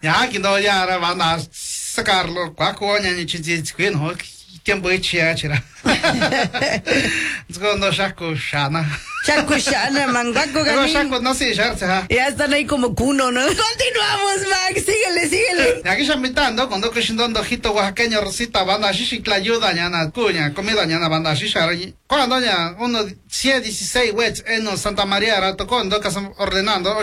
Ya, que no, ya, ahora van a sacarlo. Cuaco, ya, ni chinchín, ¿no? Tiempo de chiachira. Es cuando Shaco Shana. Chaco Shana, manguaco, Pero Shaco no se echarse, ¿ah? ya están ahí como cuno, ¿no? Continuamos, Max, síguele. Aquí ya mitando, cuando que shindando ojito oaxaqueño rosita, banda shishi, la ayuda, ñana, cuña, comida, ñana, banda shisha. Cuando ya, 116 wets en Santa María, rato, cuando que están ordenando,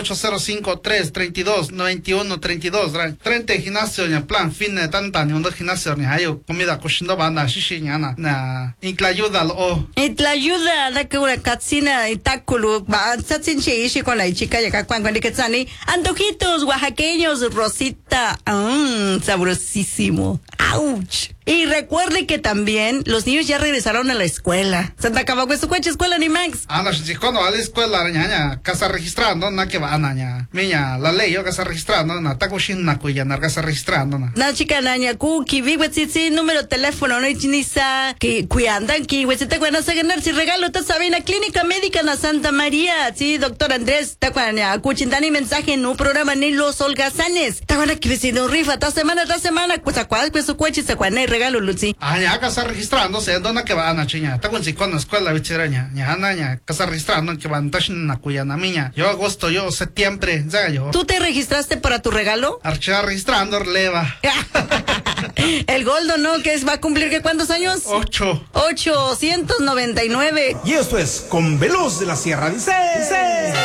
805-332-9132, 30 gimnasio, ña, plan, fin de tanta, ni uno gimnasio, ni hay comida, cocindo, banda shishi, ñana, na, inclayuda, o. Y te ayuda, da que una catsina, y táculo, va, satsin chichi con la chica, y acá cuando que están ahí, antojitos oaxaqueños, rosita, sabrosísimo. ¡Auch! Y recuerde que también los niños ya regresaron a la escuela. Santa Cabacuestucueche, escuela ni Max. Anda, si cuando a la escuela, ñaña, casa registrando, na que va, ña. Miña, la ley, yo casa registrando, na, takushin, na, cuya, na, casa registrando, na. Na chica, naña, kuki, viwetsitsi, número de teléfono, noichinisa, que cuidandan, que huesita, cuando se ganar, si regalo, te saben, la clínica médica na Santa María, sí, doctor Andrés, ta cuana, cuchindani mensaje, no programa ni los holgazanes. Ta cuana, que vecino rifa, ta semana, pues a cuál, pues su coche, se cuana, y regalo, Lucy. Ah, ya, casa registrando, se dónde que van a chiña. Ta con si con la escuela, bichiraña, ña, ña, casa registrando, que van, tashin, na, cuya, na, miña. Yo agosto, yo septiembre, ya, yo. ¿Tú te registraste para tu regalo? Archar registrando, leva. El Goldo, ¿no? Que va a cumplir, ¿qué cuántos años? 899. Y esto es Con Veloz de la Sierra, dice.